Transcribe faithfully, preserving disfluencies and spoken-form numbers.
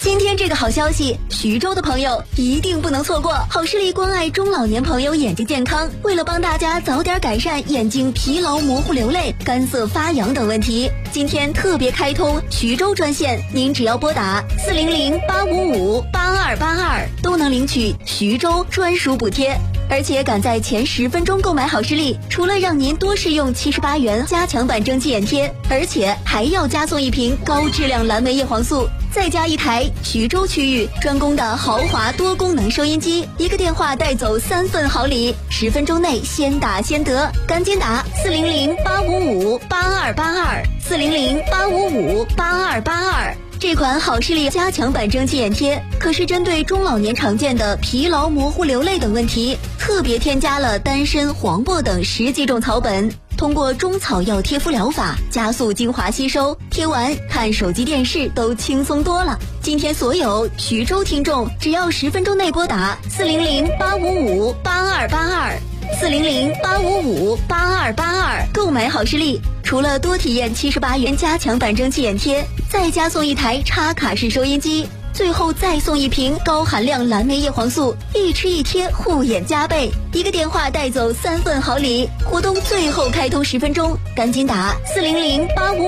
今天这个好消息，徐州的朋友一定不能错过。好视力关爱中老年朋友眼睛健康，为了帮大家早点改善眼睛疲劳、模糊、流泪、干涩、发痒等问题，今天特别开通徐州专线，您只要拨打四零零八五五八二八二，都能领取徐州专属补贴。而且赶在前十分钟购买好视力，除了让您多试用七十八元加强版蒸汽眼贴，而且还要加送一瓶高质量蓝莓叶黄素，再加一台徐州区域专供的豪华多功能收音机，一个电话带走三份好礼，十分钟内先打先得，赶紧打四零零八五五八二八二，四零零八五五八二八二。这款好视力加强版蒸汽眼贴可是针对中老年常见的疲劳、模糊、流泪等问题，特别添加了丹参、黄柏等十几种草本，通过中草药贴敷疗法加速精华吸收，贴完看手机电视都轻松多了。今天所有徐州听众只要十分钟内拨打四零零八五五八二八二，四零零八五五八二八二购买好视力，除了多体验七十八元加强版蒸汽眼贴，再加送一台插卡式收音机，最后再送一瓶高含量蓝莓叶黄素，一吃一贴护眼加倍，一个电话带走三份好礼。活动最后开通十分钟，赶紧打四零零八五